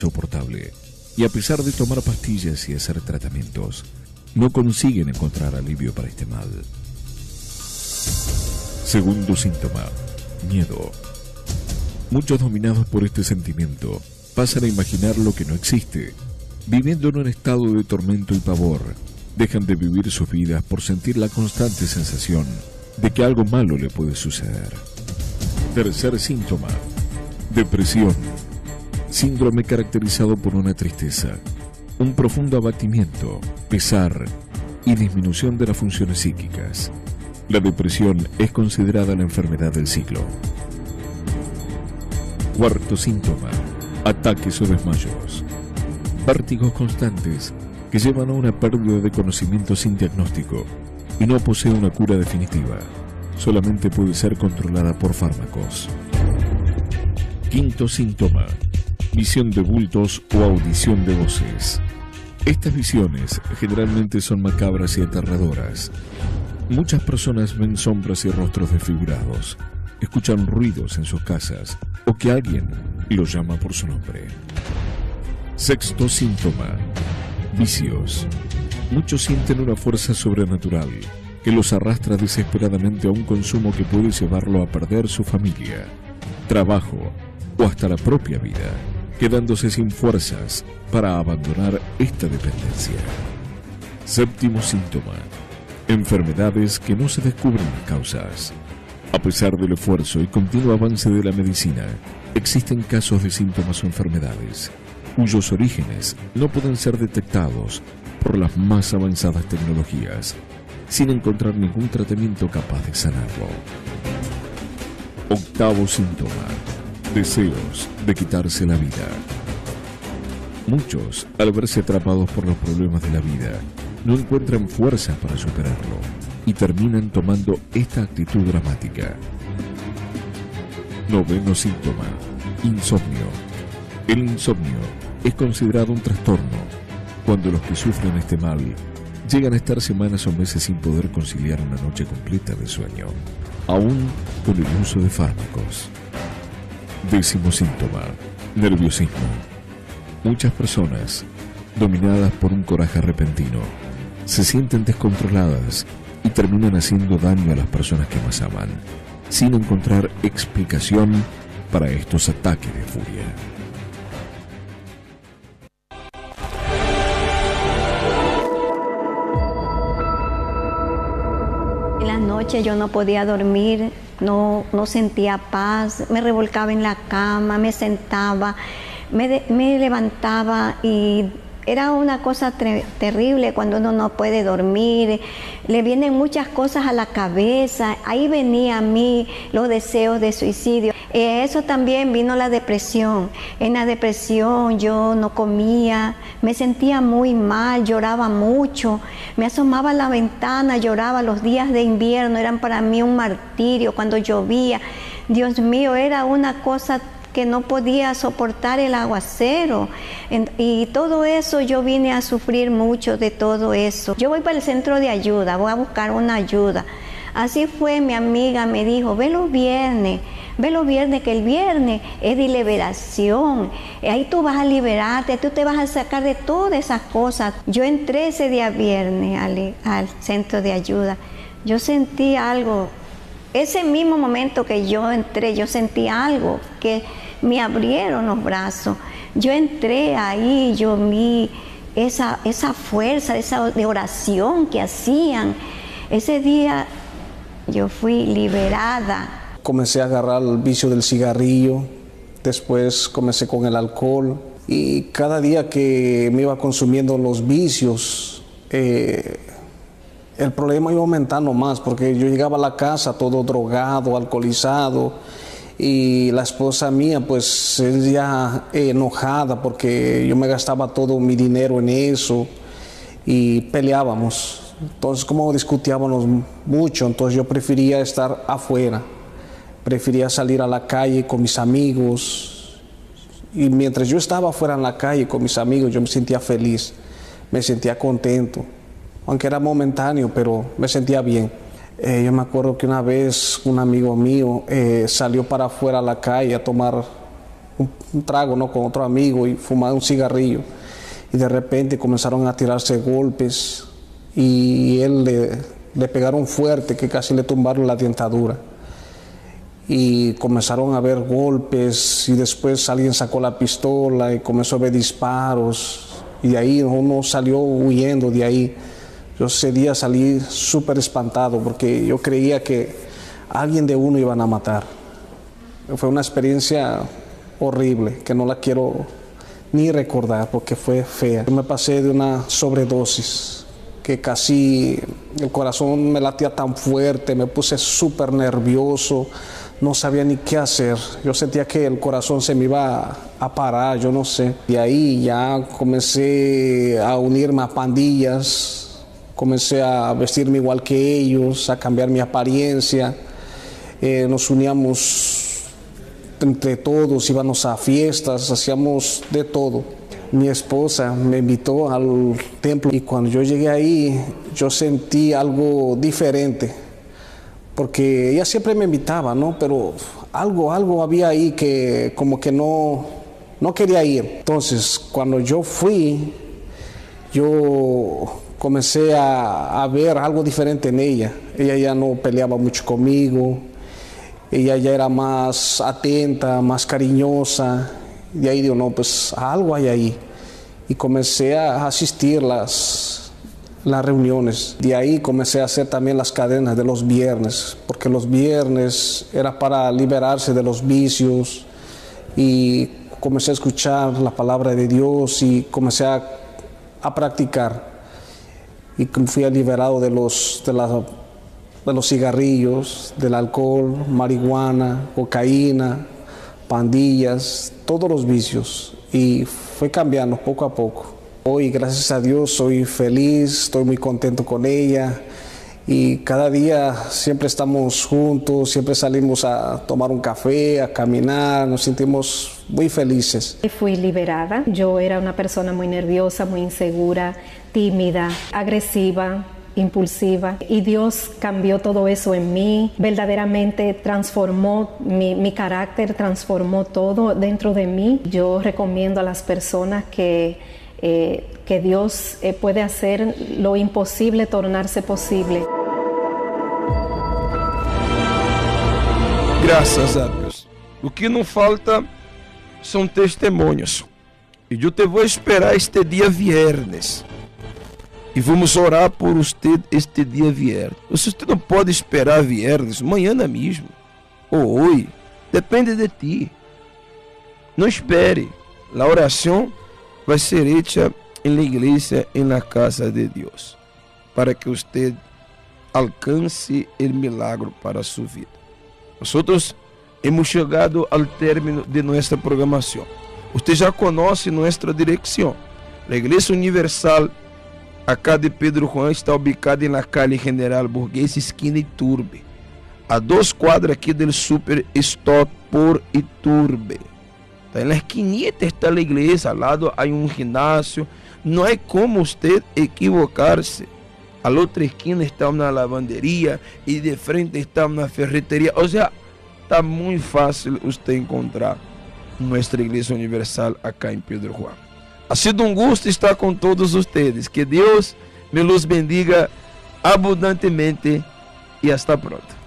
insoportable y a pesar de tomar pastillas y hacer tratamientos, no consiguen encontrar alivio para este mal. Segundo síntoma, miedo. Muchos dominados por este sentimiento pasan a imaginar lo que no existe, viviendo en un estado de tormento y pavor. Dejan de vivir sus vidas por sentir la constante sensación de que algo malo le puede suceder. Tercer síntoma, depresión. Síndrome caracterizado por una tristeza, un profundo abatimiento, pesar y disminución de las funciones psíquicas. La depresión es considerada la enfermedad del siglo. Cuarto síntoma, ataques o desmayos. Vértigos constantes que llevan a una pérdida de conocimiento sin diagnóstico y no posee una cura definitiva. Solamente puede ser controlada por fármacos. Quinto síntoma, visión de bultos o audición de voces. Estas visiones generalmente son macabras y aterradoras. Muchas personas ven sombras y rostros desfigurados, escuchan ruidos en sus casas o que alguien los llama por su nombre. Sexto síntoma, vicios. Muchos sienten una fuerza sobrenatural que los arrastra desesperadamente a un consumo que puede llevarlo a perder su familia, trabajo o hasta la propia vida, quedándose sin fuerzas para abandonar esta dependencia. Séptimo síntoma, enfermedades que no se descubren las causas. A pesar del esfuerzo y continuo avance de la medicina, existen casos de síntomas o enfermedades cuyos orígenes no pueden ser detectados por las más avanzadas tecnologías, sin encontrar ningún tratamiento capaz de sanarlo. Octavo síntoma, deseos de quitarse la vida. Muchos, al verse atrapados por los problemas de la vida, no encuentran fuerza para superarlo y terminan tomando esta actitud dramática. Noveno síntoma, insomnio. El insomnio es considerado un trastorno cuando los que sufren este mal llegan a estar semanas o meses sin poder conciliar una noche completa de sueño, aún con el uso de fármacos. Décimo síntoma, nerviosismo. Muchas personas, dominadas por un coraje repentino, se sienten descontroladas y terminan haciendo daño a las personas que más aman, sin encontrar explicación para estos ataques de furia. En las noches yo no podía dormir, no sentía paz, me revolcaba en la cama, me sentaba, me levantaba y era una cosa terrible cuando uno no puede dormir, le vienen muchas cosas a la cabeza, ahí venía a mí los deseos de suicidio. Eso también vino la depresión. En la depresión yo no comía, me sentía muy mal, lloraba mucho, me asomaba a la ventana, lloraba. Los días de invierno eran para mí un martirio cuando llovía. Dios mío, era una cosa que no podía soportar el aguacero, y todo eso yo vine a sufrir mucho de todo eso. Yo voy para el centro de ayuda, voy a buscar una ayuda. Así fue, mi amiga me dijo, ve los viernes, que el viernes es de liberación, ahí tú vas a liberarte, tú te vas a sacar de todas esas cosas. Yo entré ese día viernes al centro de ayuda, yo sentí algo. Ese mismo momento que yo entré, yo sentí algo, que me abrieron los brazos. Yo entré ahí, yo vi esa fuerza, de oración que hacían. Ese día yo fui liberada. Comencé a agarrar el vicio del cigarrillo, después comencé con el alcohol y cada día que me iba consumiendo los vicios, el problema iba aumentando más porque yo llegaba a la casa todo drogado, alcoholizado, y la esposa mía pues ella enojada porque yo me gastaba todo mi dinero en eso y peleábamos. Entonces como discutíamos mucho, entonces yo prefería estar afuera, prefería salir a la calle con mis amigos, y mientras yo estaba afuera en la calle con mis amigos yo me sentía feliz, me sentía contento. Aunque era momentáneo, pero me sentía bien. Yo me acuerdo que una vez un amigo mío salió para afuera a la calle a tomar un trago, ¿no?, con otro amigo y fumar un cigarrillo. Y de repente comenzaron a tirarse golpes y le pegaron fuerte que casi le tumbaron la dentadura. Y comenzaron a haber golpes y después alguien sacó la pistola y comenzó a ver disparos. Y de ahí uno salió huyendo de ahí. Yo ese día salí súper espantado porque yo creía que alguien de uno iban a matar. Fue una experiencia horrible que no la quiero ni recordar porque fue fea. Yo me pasé de una sobredosis que casi el corazón me latía tan fuerte, me puse súper nervioso, no sabía ni qué hacer. Yo sentía que el corazón se me iba a parar, yo no sé. Y ahí ya comencé a unirme a pandillas, comencé a vestirme igual que ellos, a cambiar mi apariencia. Nos uníamos entre todos, íbamos a fiestas, hacíamos de todo. Mi esposa me invitó al templo y cuando yo llegué ahí, yo sentí algo diferente, porque ella siempre me invitaba, ¿no? Pero algo había ahí que como que no quería ir. Entonces, cuando yo fui, yo comencé a ver algo diferente en ella. Ella ya no peleaba mucho conmigo. Ella ya era más atenta, más cariñosa. Y ahí digo, no, pues algo hay ahí. Y comencé a asistir las reuniones. De ahí comencé a hacer también las cadenas de los viernes, porque los viernes era para liberarse de los vicios. Y comencé a escuchar la palabra de Dios y comencé a practicar. Y fui liberado de los cigarrillos, del alcohol, marihuana, cocaína, pandillas, todos los vicios, y fue cambiando poco a poco. Hoy, gracias a Dios, soy feliz, estoy muy contento con ella y cada día siempre estamos juntos, siempre salimos a tomar un café, a caminar, nos sentimos muy felices. Fui liberada. Yo era una persona muy nerviosa, muy insegura, tímida, agresiva, impulsiva, y Dios cambió todo eso en mí, verdaderamente transformó mi carácter, transformó todo dentro de mí. Yo recomiendo a las personas que Dios puede hacer lo imposible, tornarse posible. Graças a Deus. O que não falta são testemunhos. E eu te vou esperar este dia viernes. E vamos orar por você este dia viernes. Se você não pode esperar viernes, amanhã mesmo, ou hoje, depende de ti. Não espere. A oração vai ser hecha em la igreja, em la casa de Deus, para que você alcance o milagro para sua vida. Nós hemos chegado ao término de nossa programação. Você já conhece nossa direção. A Igreja Universal acá de Pedro Juan está ubicada na calle General Burguês, esquina Iturbe, a 2 quadras aqui do Super Stop por Iturbe. Tá na esquinita está a igreja, ao lado há um ginásio, não é como você equivocar-se. A outra esquina está uma lavanderia e de frente está uma ferreteria, ou seja, está muito fácil você encontrar nossa Igreja Universal acá em Pedro Juan. Ha sido um gusto estar com todos vocês. Que Deus me los bendiga abundantemente e hasta pronto.